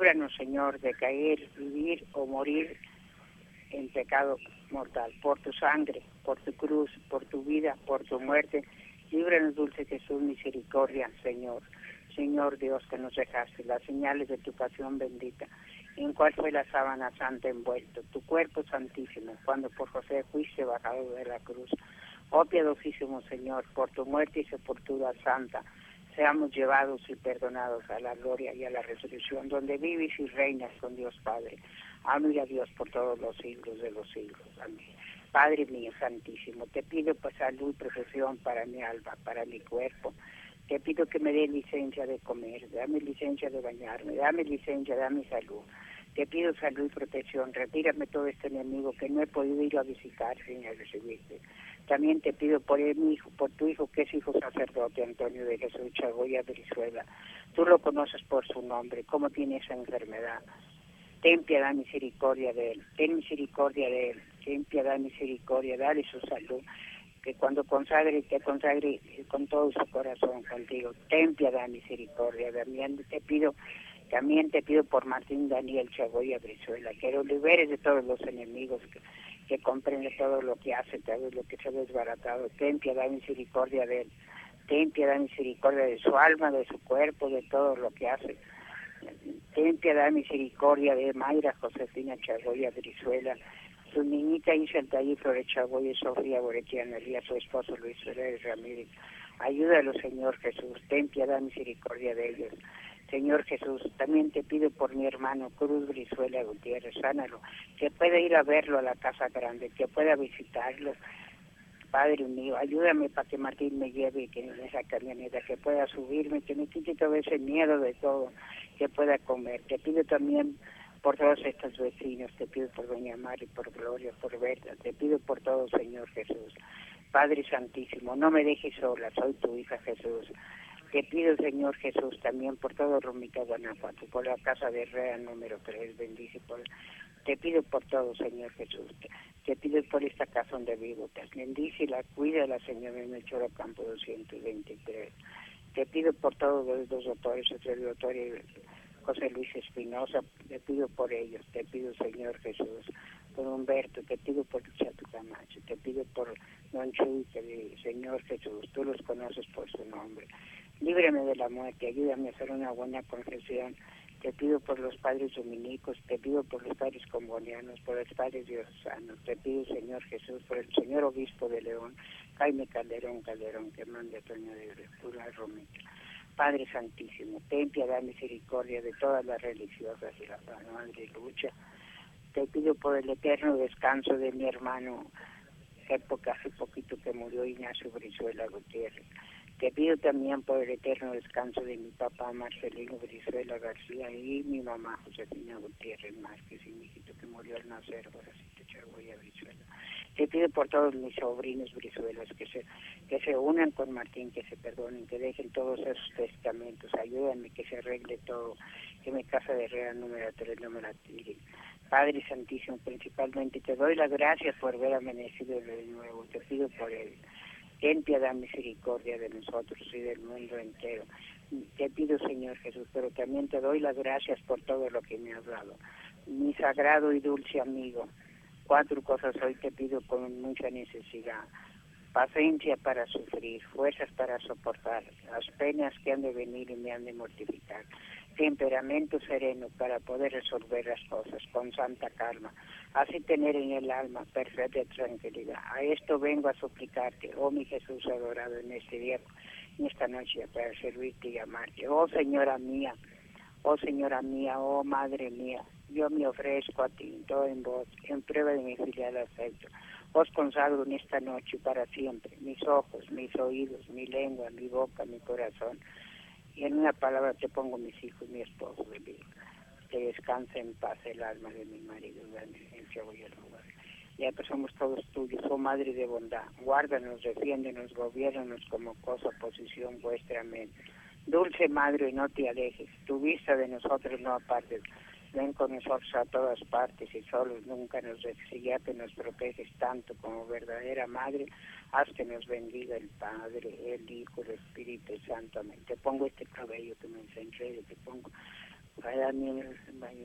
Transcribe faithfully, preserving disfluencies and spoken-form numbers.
líbranos, Señor, de caer, vivir o morir en pecado mortal. Por tu sangre, por tu cruz, por tu vida, por tu muerte, líbranos, dulce Jesús, misericordia, Señor. Señor Dios, que nos dejaste las señales de tu pasión bendita, en cual fue la sábana santa envuelto, tu cuerpo santísimo, cuando por José fuiste bajado de la cruz. Oh piadosísimo Señor, por tu muerte y sepultura santa, seamos llevados y perdonados a la gloria y a la resurrección, donde vives y reinas con Dios Padre. Amén a Dios por todos los siglos de los siglos. Amén. Padre mío santísimo, te pido pues salud y protección para mi alma, para mi cuerpo. Te pido que me dé licencia de comer, dame licencia de bañarme, dame licencia, dame salud. Te pido salud y protección, retírame todo este enemigo que no he podido ir a visitar sin recibirte. También te pido por mi hijo, por tu hijo que es hijo sacerdote, Antonio de Jesús Chagoya Brizuela. Tú lo conoces por su nombre, cómo tiene esa enfermedad. Ten piedad, misericordia de él, ten misericordia de él, ten piedad, misericordia, dale su salud, que cuando consagre, te consagre con todo su corazón contigo. Ten piedad, misericordia. También te pido, también te pido por Martín Daniel Chagoya Brizuela, que lo liberes de todos los enemigos, que, que comprende todo lo que hace, todo lo que se ha desbaratado. Ten piedad, misericordia de él. Ten piedad, misericordia de su alma, de su cuerpo, de todo lo que hace. Ten piedad, misericordia de Mayra Josefina Chagoya Brizuela, su niñita Isabel y Flores Chagoya y Sofía Boretiana Elías, su esposo Luis Ferrer Ramírez. Ayúdalos, Señor Jesús, ten piedad, misericordia de ellos. Señor Jesús, también te pido por mi hermano Cruz Brizuela Gutiérrez, sánalo, que pueda ir a verlo a la Casa Grande, que pueda visitarlo. Padre mío, ayúdame para que Martín me lleve que en esa camioneta, que pueda subirme, que me quite todo ese miedo de todo, que pueda comer. Te pido también por todos estos vecinos, te pido por doña Mari, por Gloria, por Berta, te pido por todo, Señor Jesús. Padre Santísimo, no me dejes sola, soy tu hija Jesús. Te pido, Señor Jesús, también por todo Romita, Guanajuato, por la casa de Rea número tres, bendice por... Te pido por todo, Señor Jesús. Te, te pido por esta casa donde vivo. Te bendice y la cuida la señora Melchora Campo doscientos veintitrés. Te pido por todos los dos doctores, el doctor José Luis Espinosa. Te pido por ellos. Te pido, Señor Jesús, por Humberto. Te pido por Chato Camacho. Te pido por Don Chuy, Señor Jesús. Tú los conoces por su nombre. Líbrame de la muerte. Ayúdame a hacer una buena confesión. Te pido por los padres dominicos, te pido por los padres combonianos, por los padres diosanos, te pido, Señor Jesús, por el señor obispo de León, Jaime Calderón Calderón, que mande a Toño de Pura Romita. Padre Santísimo, ten piedad, misericordia de todas las religiosas y la madre lucha. Te pido por el eterno descanso de mi hermano, época hace poquito que murió Ignacio Brizuela Gutiérrez. Te pido también por el eterno descanso de mi papá Marcelino Brizuela García y mi mamá Josefina Gutiérrez Márquez y mi hijito que murió al nacer, Horacito Chagoya Brizuela. Te pido por todos mis sobrinos Brizuelas que se, que se unan con Martín, que se perdonen, que dejen todos esos testamentos, ayúdame que se arregle todo, que mi casa de Herrera número tres no me la tiren. Padre Santísimo, principalmente te doy las gracias por haber amanecido de nuevo, te pido por él. Ten piedad, misericordia de nosotros y del mundo entero. Te pido, Señor Jesús, pero también te doy las gracias por todo lo que me has dado. Mi sagrado y dulce amigo, cuatro cosas hoy te pido con mucha necesidad. Paciencia para sufrir, fuerzas para soportar las penas que han de venir y me han de mortificar. Temperamento sereno para poder resolver las cosas con santa calma, así tener en el alma perfecta tranquilidad. A esto vengo a suplicarte, oh mi Jesús adorado, en este día, en esta noche, para servirte y amarte. Oh Señora mía, oh Señora mía, oh Madre mía, yo me ofrezco a ti, todo en vos, en prueba de mi filial afecto. Os consagro en esta noche para siempre, mis ojos, mis oídos, mi lengua, mi boca, mi corazón. Y en una palabra te pongo mis hijos, mi esposo de vida. Que descanse en paz el alma de mi marido, en cielo y el lugar. Ya que somos todos tuyos, oh Madre de bondad, guárdanos, defiéndenos, gobiernanos como cosa, posición vuestra, amén. Dulce Madre, no te alejes, tu vista de nosotros no apartes. Ven con nosotros a todas partes y solos nunca nos dejes, y ya que nos proteges tanto como verdadera Madre, haz que nos bendiga el Padre, el Hijo, el Espíritu Santo. Amén. Te pongo este cabello que me encentré, te pongo Vaya, mi-